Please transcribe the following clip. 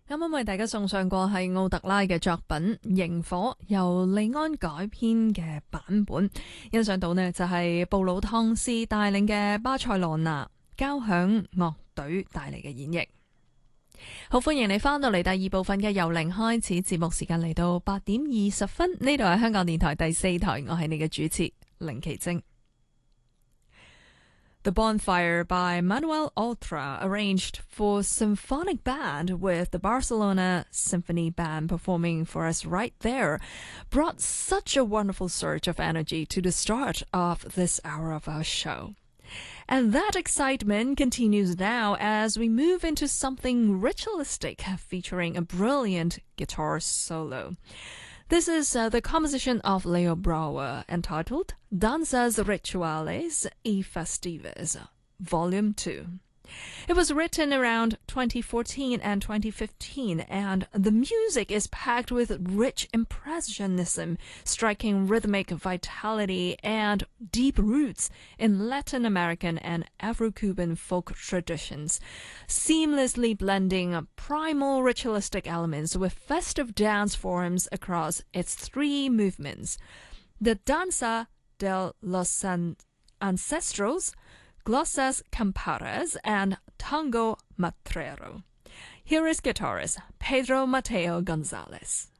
啱啱為大家送上過係奧特拉嘅作品《螢火》，由利安改編嘅版本。欣賞到呢就係布魯湯斯帶領嘅巴塞羅那交響樂隊帶嚟嘅演繹。好，歡迎你翻到嚟第二部分嘅由零開始節目，時間嚟到8:20，呢度係香港電台第4台，我係你嘅主持凌奇晶。The Bonfire by Manuel Oltra, arranged for symphonic band with the Barcelona Symphony Band performing for us right there, brought such a wonderful surge of energy to the start of this hour of our show. And that excitement continues now as we move into something ritualistic featuring a brilliant guitar solo. This is the composition of Leo Brouwer entitled Danzas Rituales y Festives, Volume 2. It was written around 2014 and 2015, and the music is packed with rich impressionism, striking rhythmic vitality and deep roots in Latin American and Afro-Cuban folk traditions, seamlessly blending primal ritualistic elements with festive dance forms across its three movements: the Danza de los Ancestros, Glossas Camparas, and Tango Matrero. Here is guitarist Pedro Mateo Gonzalez.